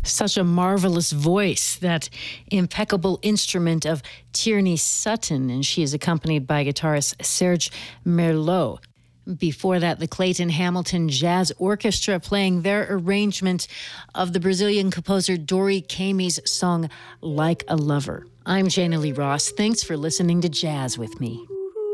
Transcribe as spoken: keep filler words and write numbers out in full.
Such a marvelous voice, that impeccable instrument of Tierney Sutton, and she is accompanied by guitarist Serge Merlot. Before that, the Clayton Hamilton Jazz Orchestra playing their arrangement of the Brazilian composer Dori Caymmi's song Like a Lover. I'm Jana Lee Ross. Thanks for listening to Jazz with me.